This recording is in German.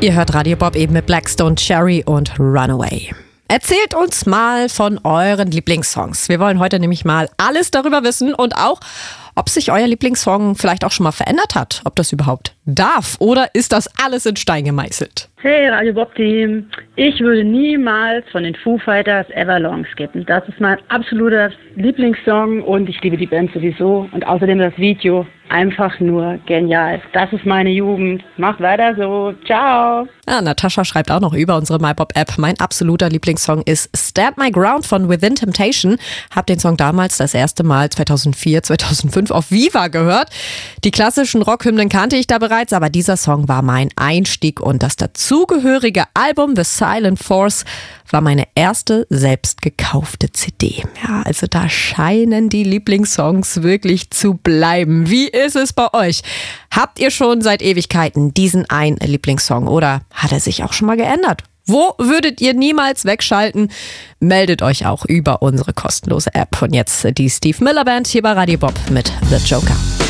Ihr hört Radio Bob eben mit Blackstone Cherry und Runaway. Erzählt uns mal von euren Lieblingssongs. Wir wollen heute nämlich mal alles darüber wissen und auch, ob sich euer Lieblingssong vielleicht auch schon mal verändert hat. Ob das überhaupt darf oder ist das alles in Stein gemeißelt? Hey Radio Bob Team, ich würde niemals von den Foo Fighters Everlong skippen. Das ist mein absoluter Lieblingssong und ich liebe die Band sowieso und außerdem das Video einfach nur genial. Das ist meine Jugend. Macht weiter so. Ciao. Ja, Natascha schreibt auch noch über unsere MyBob-App. Mein absoluter Lieblingssong ist Stand My Ground von Within Temptation. Hab den Song damals das erste Mal 2004, 2005 auf Viva gehört. Die klassischen Rockhymnen kannte ich da bereits, aber dieser Song war mein Einstieg und das dazugehörige Album The Silent Force war meine erste selbst gekaufte CD. Ja, also da scheinen die Lieblingssongs wirklich zu bleiben. Wie ist es bei euch? Habt ihr schon seit Ewigkeiten diesen einen Lieblingssong oder hat er sich auch schon mal geändert? Wo würdet ihr niemals wegschalten? Meldet euch auch über unsere kostenlose App. Und jetzt die Steve Miller Band hier bei Radio Bob mit The Joker.